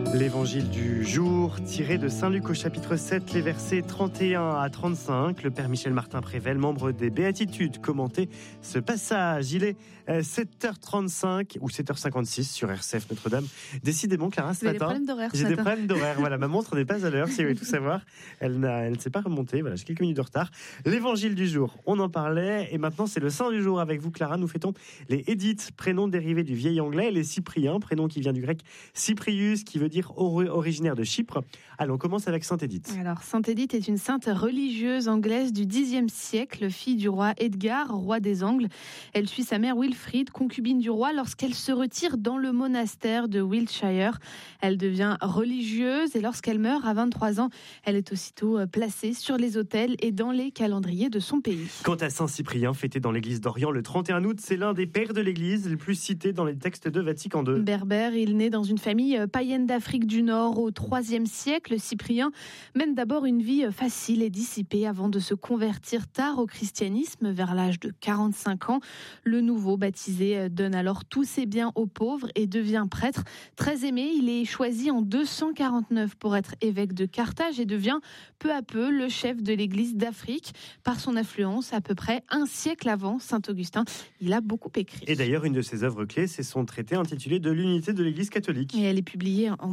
L'évangile du jour, tiré de Saint-Luc au chapitre 7, les versets 31 à 35. Le père Michel Martin-Prével, membre des Béatitudes, commentait ce passage. Il est 7h35 ou 7h56 sur RCF Notre-Dame. Décidément, Clara, ce matin, j'ai des problèmes d'horaire. Voilà, ma montre n'est pas à l'heure, si vous voulez tout savoir. Elle ne s'est pas remontée. Voilà, j'ai quelques minutes de retard. L'évangile du jour, on en parlait. Et maintenant, c'est le saint du jour avec vous, Clara. Nous fêtons les Édith, prénom dérivé du vieil anglais, et les Cypriens, prénom qui vient du grec Cyprius, qui veut dire originaire de Chypre. Allons, on commence avec Sainte Édith. Alors, Sainte Édith est une sainte religieuse anglaise du Xe siècle, fille du roi Edgar, roi des Angles. Elle suit sa mère Wilfrid, concubine du roi, lorsqu'elle se retire dans le monastère de Wiltshire. Elle devient religieuse et lorsqu'elle meurt à 23 ans, elle est aussitôt placée sur les autels et dans les calendriers de son pays. Quant à Saint Cyprien, fêté dans l'église d'Orient le 31 août, c'est l'un des pères de l'église, le plus cité dans les textes de Vatican II. Berbère, il naît dans une famille païenne d'Afrique du Nord au IIIe siècle. Cyprien mène d'abord une vie facile et dissipée avant de se convertir tard au christianisme vers l'âge de 45 ans. Le nouveau baptisé donne alors tous ses biens aux pauvres et devient prêtre. Très aimé, il est choisi en 249 pour être évêque de Carthage et devient peu à peu le chef de l'église d'Afrique. Par son influence, à peu près un siècle avant Saint Augustin, il a beaucoup écrit. Et d'ailleurs, une de ses œuvres clés, c'est son traité intitulé De l'unité de l'église catholique. Et elle est publiée en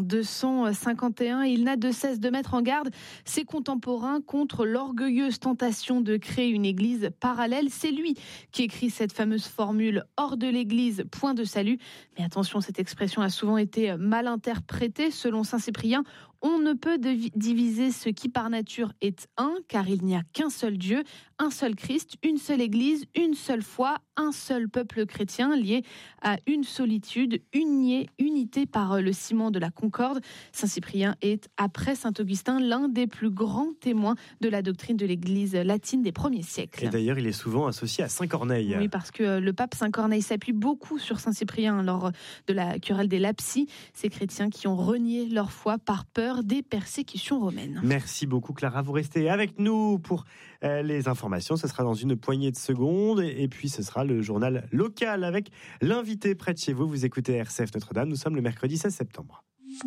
251. Il n'a de cesse de mettre en garde ses contemporains contre l'orgueilleuse tentation de créer une église parallèle. C'est lui qui écrit cette fameuse formule « hors de l'église, point de salut ». Mais attention, cette expression a souvent été mal interprétée. Selon Saint Cyprien, on ne peut diviser ce qui par nature est un, car il n'y a qu'un seul Dieu, un seul Christ, une seule Église, une seule foi, un seul peuple chrétien lié à une solitude, unité par le ciment de la concorde. Saint Cyprien est, après Saint Augustin, l'un des plus grands témoins de la doctrine de l'Église latine des premiers siècles. Et d'ailleurs, il est souvent associé à Saint Corneille. Oui, parce que le pape Saint Corneille s'appuie beaucoup sur Saint Cyprien lors de la querelle des Lapsi, ces chrétiens qui ont renié leur foi par peur des persécutions romaines. Merci beaucoup Clara, vous restez avec nous pour les informations, ce sera dans une poignée de secondes et puis ce sera le journal local avec l'invité près de chez vous. Vous écoutez RCF Notre-Dame, nous sommes le mercredi 16 septembre.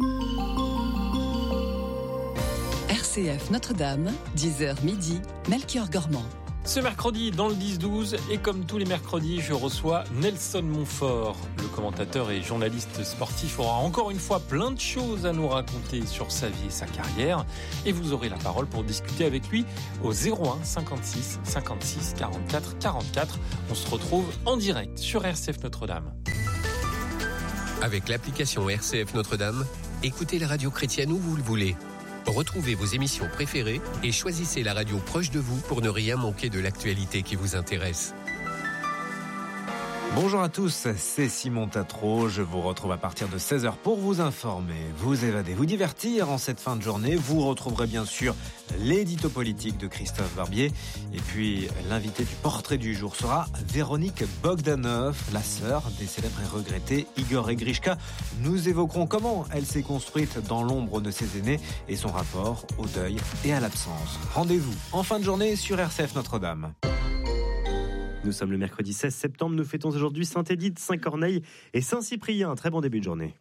RCF Notre-Dame, 10h midi, Melchior Gormand. Ce mercredi, dans le 10-12, et comme tous les mercredis, je reçois Nelson Montfort. Le commentateur et journaliste sportif aura encore une fois plein de choses à nous raconter sur sa vie et sa carrière. Et vous aurez la parole pour discuter avec lui au 01 56 56 44 44. On se retrouve en direct sur RCF Notre-Dame. Avec l'application RCF Notre-Dame, écoutez la radio chrétienne où vous le voulez. Retrouvez vos émissions préférées et choisissez la radio proche de vous pour ne rien manquer de l'actualité qui vous intéresse. Bonjour à tous, c'est Simon Tatro. Je vous retrouve à partir de 16h pour vous informer, vous évader, vous divertir en cette fin de journée. Vous retrouverez bien sûr l'édito politique de Christophe Barbier. Et puis l'invité du portrait du jour sera Véronique Bogdanov, la sœur des célèbres et regrettés Igor et Grishka. Nous évoquerons comment elle s'est construite dans l'ombre de ses aînés et son rapport au deuil et à l'absence. Rendez-vous en fin de journée sur RCF Notre-Dame. Nous sommes le mercredi 16 septembre, nous fêtons aujourd'hui Sainte Édith, Saint Corneille et Saint Cyprien. Très bon début de journée.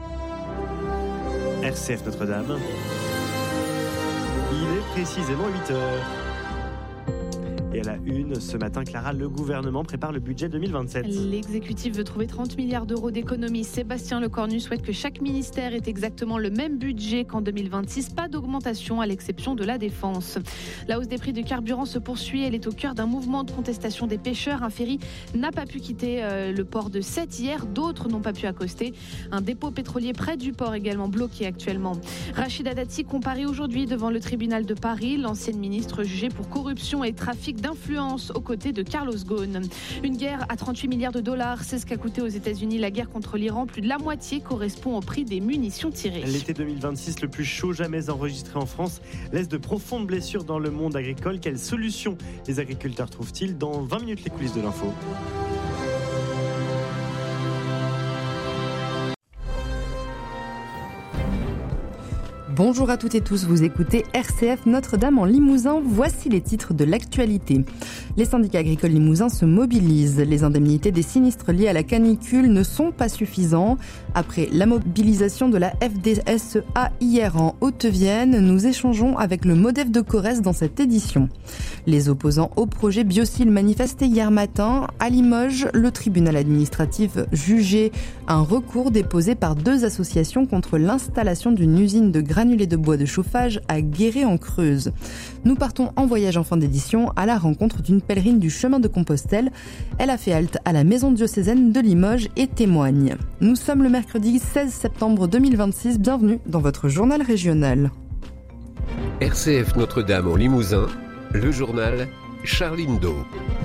RCF Notre-Dame. Il est précisément 8h. Et à la une, ce matin, Clara, le gouvernement prépare le budget 2027. L'exécutif veut trouver 30 milliards d'euros d'économies. Sébastien Lecornu souhaite que chaque ministère ait exactement le même budget qu'en 2026. Pas d'augmentation à l'exception de la défense. La hausse des prix du carburant se poursuit. Elle est au cœur d'un mouvement de contestation des pêcheurs. Un ferry n'a pas pu quitter le port de Sète hier. D'autres n'ont pas pu accoster. Un dépôt pétrolier près du port également bloqué actuellement. Rachida Dati comparée aujourd'hui devant le tribunal de Paris. L'ancienne ministre jugée pour corruption et trafic d'influence aux côtés de Carlos Ghosn. Une guerre à 38 milliards de dollars, c'est ce qu'a coûté aux États-Unis la guerre contre l'Iran. Plus de la moitié correspond au prix des munitions tirées. L'été 2026, le plus chaud jamais enregistré en France, laisse de profondes blessures dans le monde agricole. Quelles solutions les agriculteurs trouvent-ils? Dans 20 minutes, les coulisses de l'info. Bonjour à toutes et tous, vous écoutez RCF Notre-Dame en Limousin. Voici les titres de l'actualité. Les syndicats agricoles limousins se mobilisent. Les indemnités des sinistres liés à la canicule ne sont pas suffisants. Après la mobilisation de la FDSEA hier en Haute-Vienne, nous échangeons avec le MODEF de Corrèze dans cette édition. Les opposants au projet Biocil manifestaient hier matin. À Limoges, le tribunal administratif jugeait un recours déposé par 2 associations contre l'installation d'une usine de granulés de bois de chauffage à Guéret-en-Creuse. Nous partons en voyage en fin d'édition à la rencontre d'une pèlerine du chemin de Compostelle. Elle a fait halte à la maison diocésaine de Limoges et témoigne. Nous sommes le mercredi 16 septembre 2026. Bienvenue dans votre journal régional. RCF Notre-Dame en Limousin, le journal Charline Do.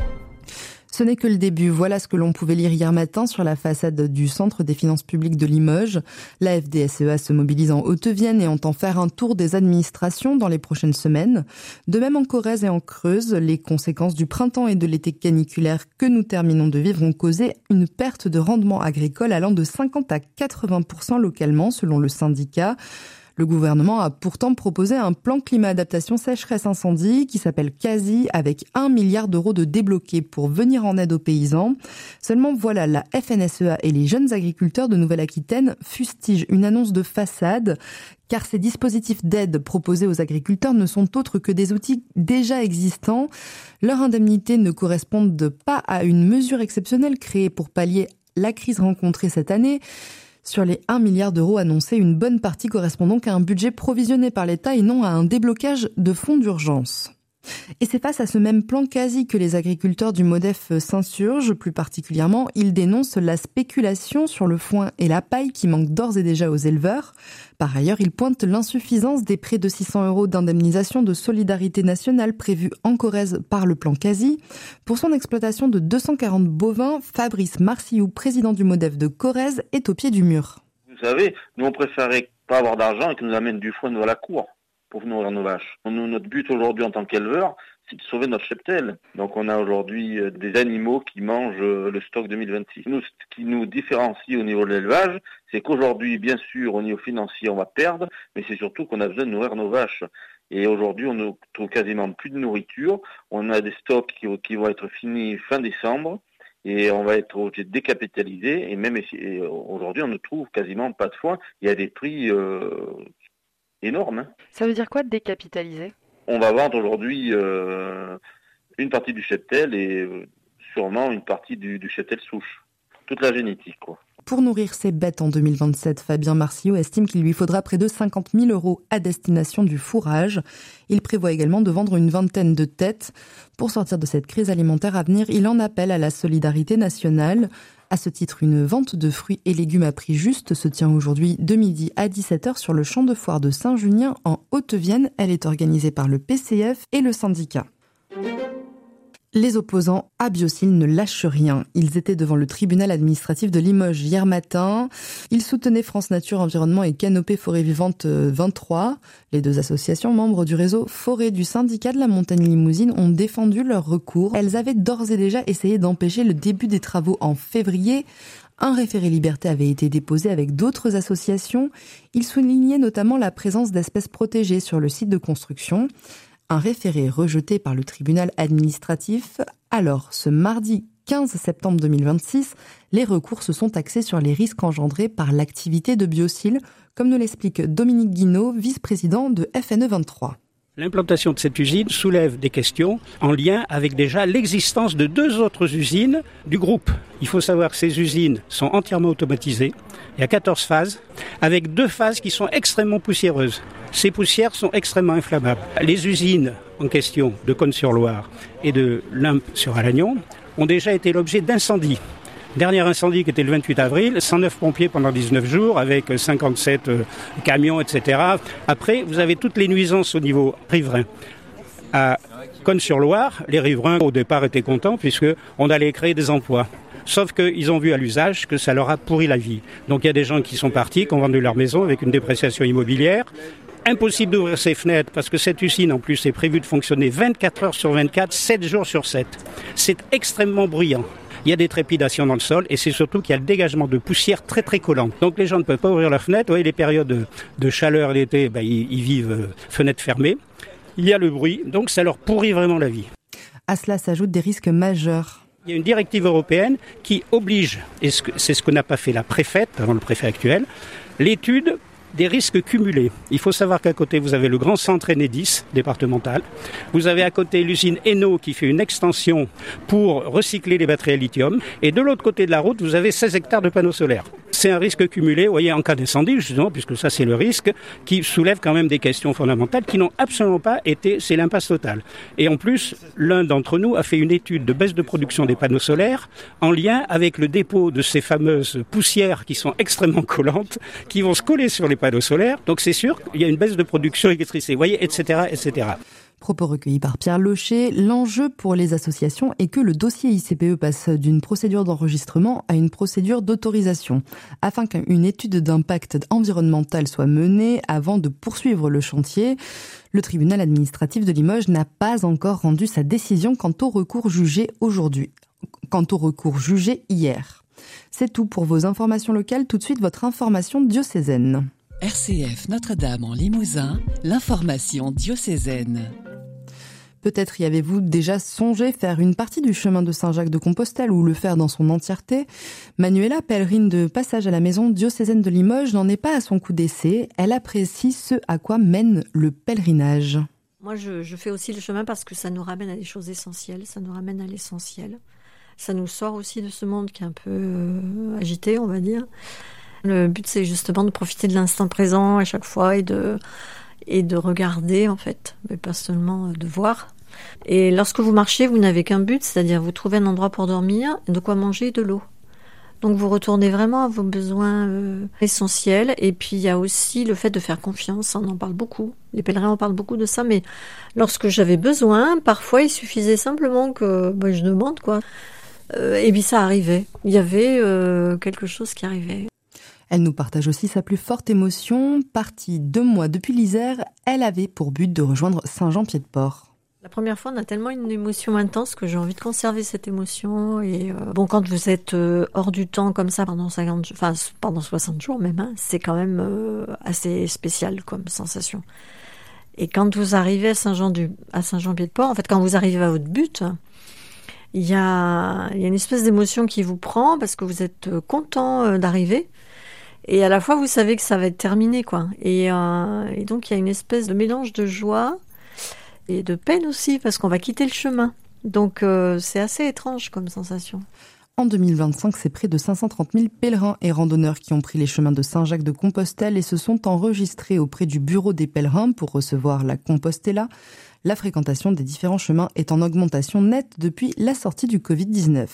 Ce n'est que le début. Voilà ce que l'on pouvait lire hier matin sur la façade du Centre des finances publiques de Limoges. La FDSEA se mobilise en Haute-Vienne et entend faire un tour des administrations dans les prochaines semaines. De même en Corrèze et en Creuse, les conséquences du printemps et de l'été caniculaire que nous terminons de vivre ont causé une perte de rendement agricole allant de 50 à 80% localement, selon le syndicat. Le gouvernement a pourtant proposé un plan climat-adaptation sécheresse-incendie qui s'appelle CASI avec 1 milliard d'euros de débloqués pour venir en aide aux paysans. Seulement voilà, la FNSEA et les jeunes agriculteurs de Nouvelle-Aquitaine fustigent une annonce de façade car ces dispositifs d'aide proposés aux agriculteurs ne sont autres que des outils déjà existants. Leurs indemnités ne correspondent pas à une mesure exceptionnelle créée pour pallier la crise rencontrée cette année. Sur les 1 milliard d'euros annoncés, une bonne partie correspond donc à un budget provisionné par l'État et non à un déblocage de fonds d'urgence. Et c'est face à ce même plan quasi que les agriculteurs du MODEF s'insurgent. Plus particulièrement, ils dénoncent la spéculation sur le foin et la paille qui manquent d'ores et déjà aux éleveurs. Par ailleurs, ils pointent l'insuffisance des près de 600 euros d'indemnisation de solidarité nationale prévus en Corrèze par le plan quasi. Pour son exploitation de 240 bovins, Fabrice Marcillou, président du MODEF de Corrèze, est au pied du mur. Vous savez, nous on préférait pas avoir d'argent et qu'ils nous amènent du foin à la cour pour nourrir nos vaches. Notre but aujourd'hui en tant qu'éleveur, c'est de sauver notre cheptel. Donc on a aujourd'hui des animaux qui mangent le stock 2026. Nous, ce qui nous différencie au niveau de l'élevage, c'est qu'aujourd'hui, bien sûr, au niveau financier, on va perdre, mais c'est surtout qu'on a besoin de nourrir nos vaches. Et aujourd'hui, on ne trouve quasiment plus de nourriture. On a des stocks qui vont être finis fin décembre. Et on va être obligé de décapitaliser. Et même aujourd'hui, on ne trouve quasiment pas de foin. Il y a des prix énorme. Ça veut dire quoi de décapitaliser ? On va vendre aujourd'hui une partie du cheptel et sûrement une partie du cheptel souche. Toute la génétique, quoi. Pour nourrir ses bêtes en 2027, Fabien Marcillou estime qu'il lui faudra près de 50 000 euros à destination du fourrage. Il prévoit également de vendre une vingtaine de têtes. Pour sortir de cette crise alimentaire à venir, il en appelle à la solidarité nationale. À ce titre, une vente de fruits et légumes à prix juste se tient aujourd'hui de midi à 17h sur le champ de foire de Saint-Junien en Haute-Vienne. Elle est organisée par le PCF et le syndicat. Les opposants à Biocil ne lâchent rien. Ils étaient devant le tribunal administratif de Limoges hier matin. Ils soutenaient France Nature Environnement et Canopée Forêt Vivante 23. Les 2 associations membres du réseau Forêt du syndicat de la montagne limousine ont défendu leur recours. Elles avaient d'ores et déjà essayé d'empêcher le début des travaux en février. Un référé liberté avait été déposé avec d'autres associations. Ils soulignaient notamment la présence d'espèces protégées sur le site de construction. Un référé rejeté par le tribunal administratif. Alors, ce mardi 15 septembre 2026, les recours se sont axés sur les risques engendrés par l'activité de Biocil, comme nous l'explique Dominique Guinaud, vice-président de FNE 23. L'implantation de cette usine soulève des questions en lien avec déjà l'existence de 2 autres usines du groupe. Il faut savoir que ces usines sont entièrement automatisées. Il y a 14 phases, avec 2 phases qui sont extrêmement poussiéreuses. Ces poussières sont extrêmement inflammables. Les usines en question de Cosne-sur-Loire et de Limpe-sur-Alagnon ont déjà été l'objet d'incendies. Dernier incendie qui était le 28 avril, 109 pompiers pendant 19 jours avec 57 camions, etc. Après, vous avez toutes les nuisances au niveau riverain. À Cosne-sur-Loire, les riverains au départ étaient contents puisqu'on allait créer des emplois. Sauf qu'ils ont vu à l'usage que ça leur a pourri la vie. Donc il y a des gens qui sont partis, qui ont vendu leur maison avec une dépréciation immobilière. Impossible d'ouvrir ses fenêtres parce que cette usine en plus est prévue de fonctionner 24 heures sur 24, 7 jours sur 7. C'est extrêmement bruyant. il y a des trépidations dans le sol et c'est surtout qu'il y a le dégagement de poussière très très collante. Donc les gens ne peuvent pas ouvrir leurs fenêtres. Vous voyez, les périodes de chaleur l'été, ils vivent fenêtres fermées. Il y a le bruit, donc ça leur pourrit vraiment la vie. À cela s'ajoutent des risques majeurs. Il y a une directive européenne qui oblige, et c'est ce que n'a pas fait la préfète, avant le préfet actuel, l'étude des risques cumulés. Il faut savoir qu'à côté, vous avez le grand centre Enedis départemental. Vous avez à côté l'usine Eno qui fait une extension pour recycler les batteries à lithium. Et de l'autre côté de la route, vous avez 16 hectares de panneaux solaires. C'est un risque cumulé, vous voyez, en cas d'incendie, justement, puisque ça c'est le risque, qui soulève quand même des questions fondamentales qui n'ont absolument pas été, c'est l'impasse totale. Et en plus, l'un d'entre nous a fait une étude de baisse de production des panneaux solaires en lien avec le dépôt de ces fameuses poussières qui sont extrêmement collantes, qui vont se coller sur les panneaux solaires. Donc c'est sûr qu'il y a une baisse de production d'électricité, vous voyez, etc., etc. Propos recueillis par Pierre Locher. L'enjeu pour les associations est que le dossier ICPE passe d'une procédure d'enregistrement à une procédure d'autorisation, afin qu'une étude d'impact environnemental soit menée avant de poursuivre le chantier. Le tribunal administratif de Limoges n'a pas encore rendu sa décision quant au recours jugé hier. C'est tout pour vos informations locales. Tout de suite, votre information diocésaine. RCF Notre-Dame en Limousin, l'information diocésaine. Peut-être y avez-vous déjà songé faire une partie du chemin de Saint-Jacques-de-Compostelle ou le faire dans son entièreté. Manuela, pèlerine de passage à la maison diocésaine de Limoges, n'en est pas à son coup d'essai. Elle apprécie ce à quoi mène le pèlerinage. Moi, je fais aussi le chemin parce que ça nous ramène à des choses essentielles, ça nous ramène à l'essentiel. Ça nous sort aussi de ce monde qui est un peu agité, on va dire. Le but, c'est justement de profiter de l'instant présent à chaque fois et de regarder, en fait, mais pas seulement de voir. Et lorsque vous marchez, vous n'avez qu'un but, c'est-à-dire vous trouvez un endroit pour dormir, de quoi manger et de l'eau. Donc vous retournez vraiment à vos besoins essentiels. Et puis il y a aussi le fait de faire confiance, on en parle beaucoup. Les pèlerins en parlent beaucoup de ça, mais lorsque j'avais besoin, parfois il suffisait simplement que je demande, quoi. Et puis ça arrivait. Il y avait quelque chose qui arrivait. Elle nous partage aussi sa plus forte émotion. Partie 2 mois depuis l'Isère, elle avait pour but de rejoindre Saint-Jean-Pied-de-Port. La première fois, on a tellement une émotion intense que j'ai envie de conserver cette émotion. Et quand vous êtes hors du temps comme ça pendant 60 jours même, hein, c'est quand même assez spécial comme sensation. Et quand vous arrivez à Saint-Jean-Pied-de-Port, en fait, quand vous arrivez à votre but, il y a une espèce d'émotion qui vous prend parce que vous êtes content d'arriver. Et à la fois, vous savez que ça va être terminé, quoi. Et donc, il y a une espèce de mélange de joie et de peine aussi, parce qu'on va quitter le chemin. Donc, c'est assez étrange comme sensation. En 2025, c'est près de 530 000 pèlerins et randonneurs qui ont pris les chemins de Saint-Jacques-de-Compostelle et se sont enregistrés auprès du bureau des pèlerins pour recevoir la Compostella. La fréquentation des différents chemins est en augmentation nette depuis la sortie du Covid-19.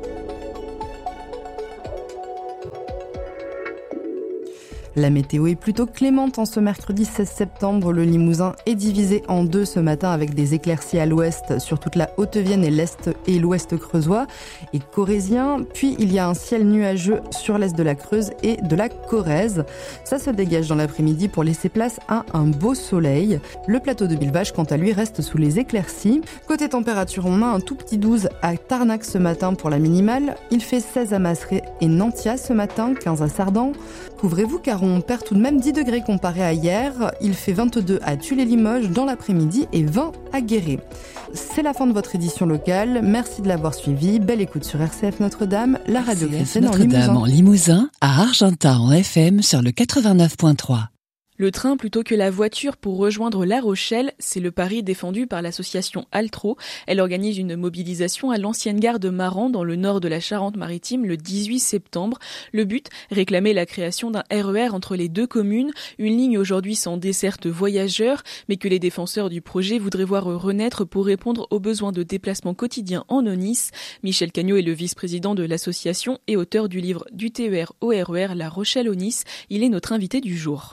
La météo est plutôt clémente en ce mercredi 16 septembre. Le Limousin est divisé en deux ce matin avec des éclaircies à l'ouest sur toute la Haute-Vienne et l'est et l'ouest creusois et corrézien. Puis il y a un ciel nuageux sur l'est de la Creuse et de la Corrèze. Ça se dégage dans l'après-midi pour laisser place à un beau soleil. Le plateau de Bilvache, quant à lui, reste sous les éclaircies. Côté température, on a un tout petit 12 à Tarnac ce matin pour la minimale. Il fait 16 à Masseray et Nantia ce matin, 15 à Sardan. Couvrez-vous car on perd tout de même 10 degrés comparé à hier. Il fait 22 à Tulle-les-Limoges dans l'après-midi et 20 à Guéret. C'est la fin de votre édition locale. Merci de l'avoir suivi. Belle écoute sur RCF Notre-Dame, la radio chrétienne en Limousin. Notre-Dame en Limousin, à Argentat en FM sur le 89.3. Le train plutôt que la voiture pour rejoindre La Rochelle, c'est le pari défendu par l'association Altro. Elle organise une mobilisation à l'ancienne gare de Maran dans le nord de la Charente-Maritime le 18 septembre. Le but, réclamer la création d'un RER entre les deux communes, une ligne aujourd'hui sans desserte voyageurs, mais que les défenseurs du projet voudraient voir renaître pour répondre aux besoins de déplacement quotidien en Aunis. Michel Cagnot est le vice-président de l'association et auteur du livre du TER au RER La Rochelle-Aunis. Il est notre invité du jour.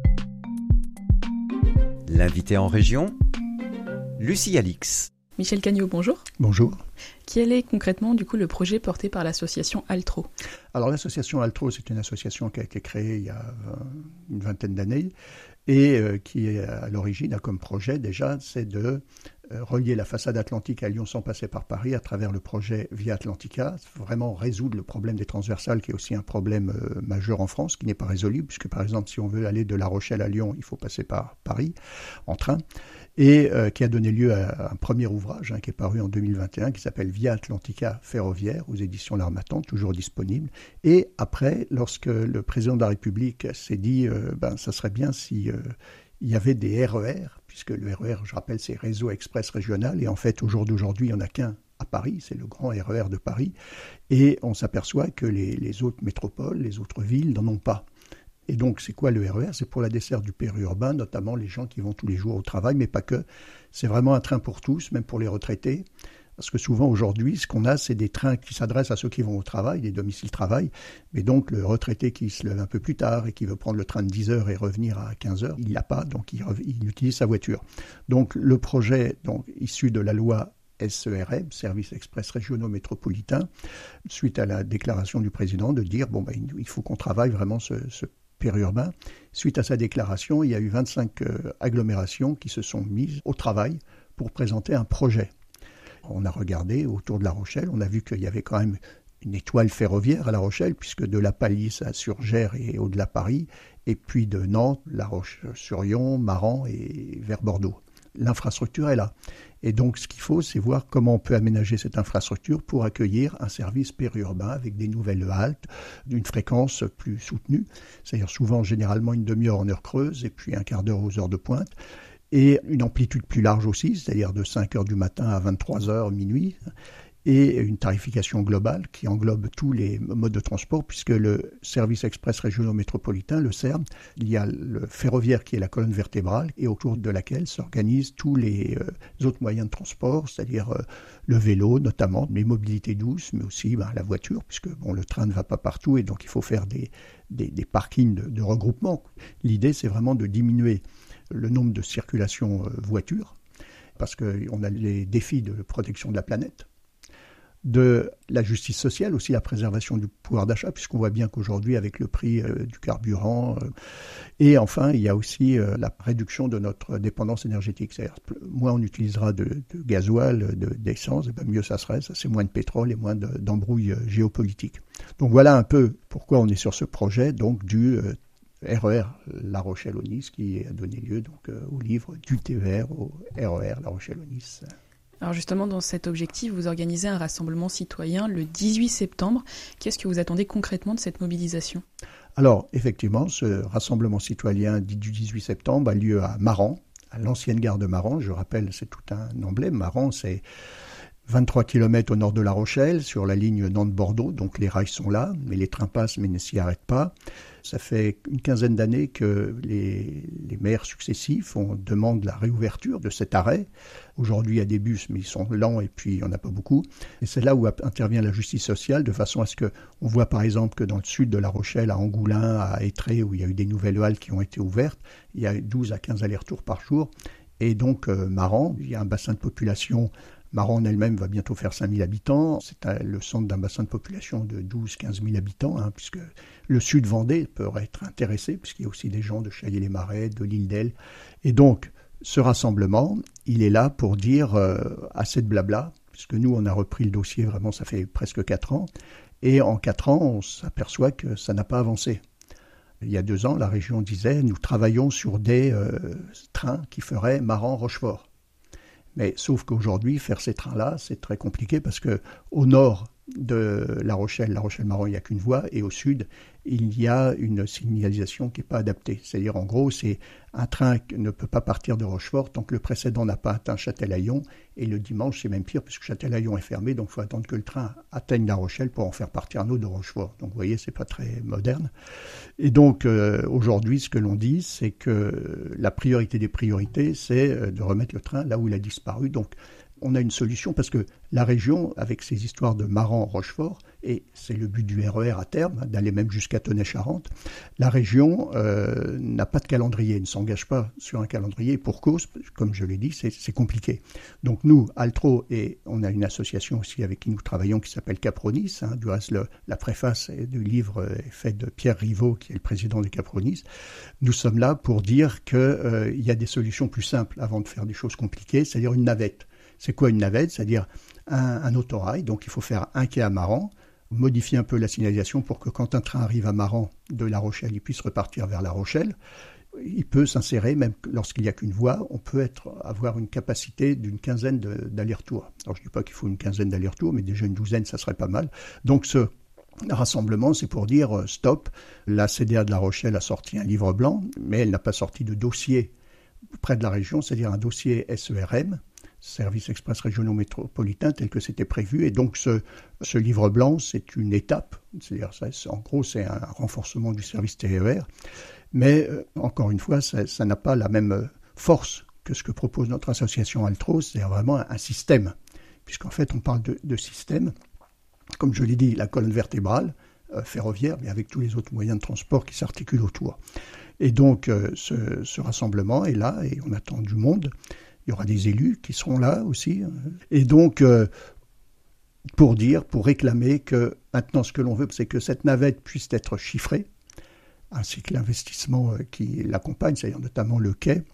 L'invité en région, Lucie Alix. Michel Cagnot, bonjour. Bonjour. Quel est concrètement du coup le projet porté par l'association Altro ? Alors l'association Altro, c'est une association qui a été créée il y a une vingtaine d'années et qui à l'origine a comme projet déjà, c'est de relier la façade atlantique à Lyon sans passer par Paris à travers le projet Via Atlantica, vraiment résoudre le problème des transversales qui est aussi un problème majeur en France, qui n'est pas résolu, puisque par exemple si on veut aller de La Rochelle à Lyon, il faut passer par Paris en train, et qui a donné lieu à un premier ouvrage qui est paru en 2021, qui s'appelle Via Atlantica ferroviaire, aux éditions L'Harmattan, toujours disponible. Et après, lorsque le président de la République s'est dit ça serait bien si il y avait des RER, puisque le RER, je rappelle, c'est Réseau Express Régional, et en fait, au jour d'aujourd'hui, il n'y en a qu'un à Paris, c'est le grand RER de Paris, et on s'aperçoit que les autres métropoles, les autres villes n'en ont pas. Et donc, c'est quoi le RER ? C'est pour la desserte du périurbain, notamment les gens qui vont tous les jours au travail, mais pas que. C'est vraiment un train pour tous, même pour les retraités. Parce que souvent, aujourd'hui, ce qu'on a, c'est des trains qui s'adressent à ceux qui vont au travail, des domiciles-travail. Mais donc, le retraité qui se lève un peu plus tard et qui veut prendre le train de 10 heures et revenir à 15 heures, il ne l'a pas, donc il utilise sa voiture. Donc, le projet issu de la loi SERM, Services Express Régionaux Métropolitains, suite à la déclaration du président de dire il faut qu'on travaille vraiment ce périurbain. Suite à sa déclaration, il y a eu 25 agglomérations qui se sont mises au travail pour présenter un projet. On a regardé autour de La Rochelle, on a vu qu'il y avait quand même une étoile ferroviaire à La Rochelle, puisque de la Palisse à Surgères et au-delà Paris, et puis de Nantes, La Roche-sur-Yon, Maran et vers Bordeaux. L'infrastructure est là. Et donc, ce qu'il faut, c'est voir comment on peut aménager cette infrastructure pour accueillir un service périurbain avec des nouvelles haltes, d'une fréquence plus soutenue, c'est-à-dire souvent, généralement, une demi-heure en heure creuse et puis un quart d'heure aux heures de pointe, et une amplitude plus large aussi, c'est-à-dire de 5 heures du matin à 23 heures, minuit, et une tarification globale qui englobe tous les modes de transport, puisque le service express régionaux métropolitain, le SERM, il y a le ferroviaire qui est la colonne vertébrale et autour de laquelle s'organisent tous les autres moyens de transport, c'est-à-dire le vélo notamment, les mobilités douces, mais aussi la voiture, puisque le train ne va pas partout et donc il faut faire des parkings de regroupement. L'idée, c'est vraiment de diminuer le nombre de circulations voitures, parce qu'on a les défis de protection de la planète, de la justice sociale, aussi la préservation du pouvoir d'achat, puisqu'on voit bien qu'aujourd'hui, avec le prix du carburant, et enfin, il y a aussi la réduction de notre dépendance énergétique. C'est-à-dire, moins on utilisera de gasoil, d'essence, mieux ça serait, ça c'est moins de pétrole et moins d'embrouilles géopolitiques. Donc voilà un peu pourquoi on est sur ce projet, donc du RER La Rochelle-au-Nice, qui a donné lieu au livre du TER au RER La Rochelle-au-Nice. Alors justement, dans cet objectif, vous organisez un rassemblement citoyen le 18 septembre. Qu'est-ce que vous attendez concrètement de cette mobilisation ? Alors, effectivement, ce rassemblement citoyen du 18 septembre a lieu à Maran, à l'ancienne gare de Maran. Je rappelle, c'est tout un emblème. Maran, c'est 23 km au nord de La Rochelle, sur la ligne Nantes-Bordeaux. Donc les rails sont là, mais les trains passent, mais ne s'y arrêtent pas. Ça fait une quinzaine d'années que les maires successifs demandent la réouverture de cet arrêt. Aujourd'hui, il y a des bus, mais ils sont lents et puis il n'y en a pas beaucoup. Et c'est là où intervient la justice sociale, de façon à ce qu'on voit par exemple que dans le sud de La Rochelle, à Angoulins, à Étré, où il y a eu des nouvelles haltes qui ont été ouvertes, il y a 12 à 15 allers-retours par jour. Et donc, Maran, il y a un bassin de population. Maran en elle-même va bientôt faire 5 000 habitants. C'est le centre d'un bassin de population de 12-15 000 habitants, puisque le sud Vendée peut être intéressé, puisqu'il y a aussi des gens de Chaillé-les-Marais, de l'île d'Elle. Et donc, ce rassemblement, il est là pour dire assez de blabla, puisque nous, on a repris le dossier, vraiment, ça fait presque 4 ans. Et en 4 ans, on s'aperçoit que ça n'a pas avancé. Il y a 2 ans, la région disait, nous travaillons sur des trains qui feraient Maran-Rochefort. Mais sauf qu'aujourd'hui, faire ces trains-là, c'est très compliqué parce qu'au nord de La Rochelle-Maran, il n'y a qu'une voie, et au sud, il y a une signalisation qui n'est pas adaptée. C'est-à-dire, en gros, c'est un train qui ne peut pas partir de Rochefort tant que le précédent n'a pas atteint Châtelaillon, et le dimanche, c'est même pire puisque Châtelaillon est fermé, donc il faut attendre que le train atteigne La Rochelle pour en faire partir un autre de Rochefort. Donc vous voyez, c'est pas très moderne. Et donc aujourd'hui, ce que l'on dit, c'est que la priorité des priorités, c'est de remettre le train là où il a disparu. Donc on a une solution parce que la région, avec ces histoires de Maran-Rochefort, et c'est le but du RER à terme, d'aller même jusqu'à Tenay-Charente, la région n'a pas de calendrier, ne s'engage pas sur un calendrier pour cause, comme je l'ai dit, c'est compliqué. Donc nous, Altro, et on a une association aussi avec qui nous travaillons qui s'appelle Capronis, du reste la préface du livre est faite de Pierre Rivaud, qui est le président du Capronis. Nous sommes là pour dire qu'il y a des solutions plus simples avant de faire des choses compliquées, c'est-à-dire une navette. C'est quoi une navette ? C'est-à-dire un autorail, donc il faut faire un quai à Maran, modifier un peu la signalisation pour que quand un train arrive à Maran de La Rochelle, il puisse repartir vers La Rochelle. Il peut s'insérer, même lorsqu'il n'y a qu'une voie, on peut avoir une capacité d'une quinzaine d'allers-retours. Alors je ne dis pas qu'il faut une quinzaine d'allers-retours, mais déjà une douzaine, ça serait pas mal. Donc ce rassemblement, c'est pour dire stop. La CDA de La Rochelle a sorti un livre blanc, mais elle n'a pas sorti de dossier près de la région, c'est-à-dire un dossier SERM, Services Express Régionaux Métropolitains, tel que c'était prévu. Et donc ce livre blanc, c'est une étape, c'est-à-dire en gros c'est un renforcement du service TER, mais encore une fois, ça n'a pas la même force que ce que propose notre association Altro, c'est-à-dire vraiment un système, puisqu'en fait on parle de système, comme je l'ai dit, la colonne vertébrale ferroviaire, mais avec tous les autres moyens de transport qui s'articulent autour. Et donc ce rassemblement est là et on attend du monde. Il y aura des élus qui seront là aussi. Et donc, pour réclamer que maintenant ce que l'on veut, c'est que cette navette puisse être chiffrée, ainsi que l'investissement qui l'accompagne, c'est-à-dire notamment le quai,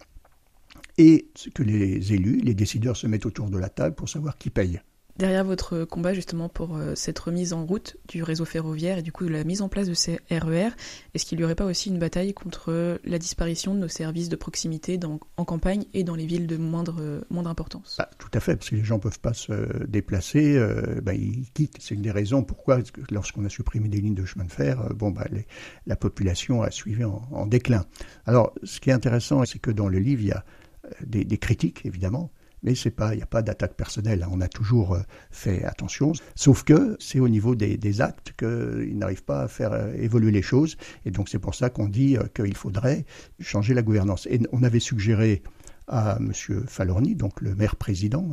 et que les élus, les décideurs se mettent autour de la table pour savoir qui paye. Derrière votre combat justement pour cette remise en route du réseau ferroviaire et du coup de la mise en place de ces RER, est-ce qu'il n'y aurait pas aussi une bataille contre la disparition de nos services de proximité en campagne et dans les villes de moindre importance ? Tout à fait, parce que les gens ne peuvent pas se déplacer, ils quittent. C'est une des raisons pourquoi, lorsqu'on a supprimé des lignes de chemin de fer, la population a suivi en déclin. Alors, ce qui est intéressant, c'est que dans le livre, il y a des critiques, évidemment, mais il n'y a pas d'attaque personnelle. On a toujours fait attention, sauf que c'est au niveau des actes qu'ils n'arrivent pas à faire évoluer les choses. Et donc c'est pour ça qu'on dit qu'il faudrait changer la gouvernance. Et on avait suggéré à M. Falorni, donc le maire président,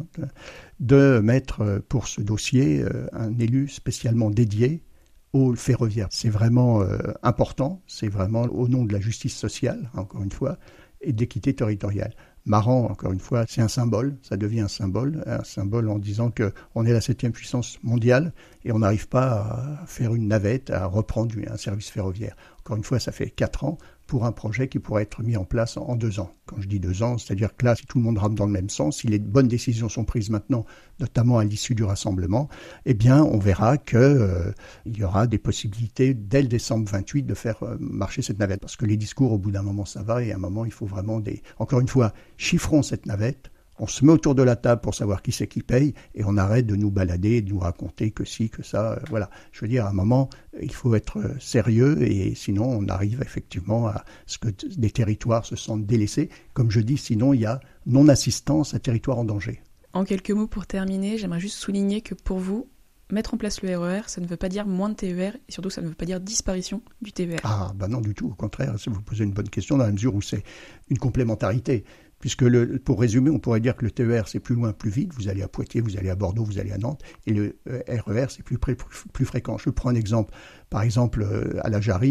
de mettre pour ce dossier un élu spécialement dédié au ferroviaire. C'est vraiment important, c'est vraiment au nom de la justice sociale, encore une fois, et d'équité territoriale. Maran, encore une fois, c'est un symbole, ça devient un symbole en disant qu'on est la 7e puissance mondiale et on n'arrive pas à faire une navette, à reprendre un service ferroviaire. Encore une fois, ça fait 4 ans pour un projet qui pourrait être mis en place en 2 ans. Quand je dis 2 ans, c'est-à-dire que là, si tout le monde rame dans le même sens, si les bonnes décisions sont prises maintenant, notamment à l'issue du rassemblement, eh bien, on verra qu'il y aura des possibilités, dès le décembre 28, de faire marcher cette navette. Parce que les discours, au bout d'un moment, ça va, et à un moment, il faut vraiment Encore une fois, chiffrons cette navette, on se met autour de la table pour savoir qui c'est qui paye, et on arrête de nous balader, de nous raconter que ci, que ça, voilà. Je veux dire, à un moment, il faut être sérieux, et sinon on arrive effectivement à ce que des territoires se sentent délaissés. Comme je dis, sinon il y a non-assistance à territoire en danger. En quelques mots pour terminer, j'aimerais juste souligner que pour vous, mettre en place le RER, ça ne veut pas dire moins de TER, et surtout ça ne veut pas dire disparition du TER. Ah, non du tout, au contraire, vous posez une bonne question dans la mesure où c'est une complémentarité. Puisque, pour résumer, on pourrait dire que le TER, c'est plus loin, plus vite. Vous allez à Poitiers, vous allez à Bordeaux, vous allez à Nantes. Et le RER, c'est plus fréquent. Je prends un exemple. Par exemple, à la Jarry,